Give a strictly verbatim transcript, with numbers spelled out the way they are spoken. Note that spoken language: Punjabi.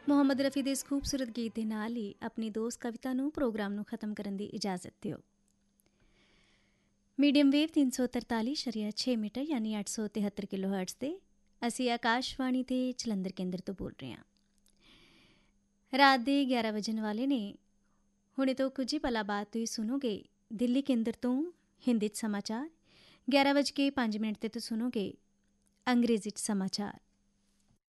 ਮੁਹੰਮਦ ਰਫੀ ਦੇ ਇਸ ਖੂਬਸੂਰਤ ਗੀਤ ਦੇ ਨਾਲ ਹੀ ਆਪਣੀ ਦੋਸਤ ਕਵਿਤਾ ਨੂੰ ਪ੍ਰੋਗਰਾਮ ਨੂੰ ਖ਼ਤਮ ਕਰਨ ਦੀ ਇਜਾਜ਼ਤ ਦਿਓ। ਮੀਡੀਅਮ ਵੇਵ ਤਿੰਨ ਸੌ ਤਰਤਾਲੀ ਸ਼ਰੀਆ ਛੇ ਮੀਟਰ ਯਾਨੀ ਅੱਠ ਸੌ ਤਿਹੱਤਰ ਕਿਲੋ ਹਰਟਜ਼ 'ਤੇ ਅਸੀਂ ਆਕਾਸ਼ਵਾਣੀ ਦੇ ਜਲੰਧਰ ਕੇਂਦਰ ਤੋਂ ਬੋਲ ਰਹੇ ਹਾਂ। ਰਾਤ ਦੇ ਗਿਆਰਾਂ ਵਜਣ ਵਾਲੇ ਨੇ। ਹੁਣੇ ਤੋਂ ਕੁਝ ਹੀ ਪਲਾਂ ਬਾਅਦ ਤੁਸੀਂ ਸੁਣੋਗੇ ਦਿੱਲੀ ਕੇਂਦਰ ਤੋਂ ਹਿੰਦੀ 'ਚ ਸਮਾਚਾਰ। ਗਿਆਰਾਂ ਵੱਜ ਕੇ ਪੰਜ ਮਿੰਟ 'ਤੇ ਤੁਸੀਂ ਸੁਣੋਗੇ ਅੰਗਰੇਜ਼ੀ 'ਚ ਸਮਾਚਾਰ।